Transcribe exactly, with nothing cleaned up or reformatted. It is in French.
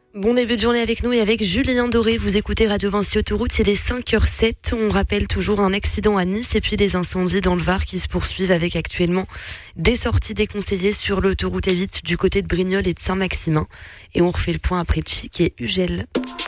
Bon début de journée avec nous et avec Julien Doré. Vous écoutez Radio Vinci Autoroute, c'est les cinq heures sept. On rappelle toujours un accident à Nice et puis des incendies dans le Var qui se poursuivent avec actuellement des sorties déconseillées sur l'autoroute A huit du côté de Brignoles et de Saint-Maximin. Et on refait le point après Chic et Ugel.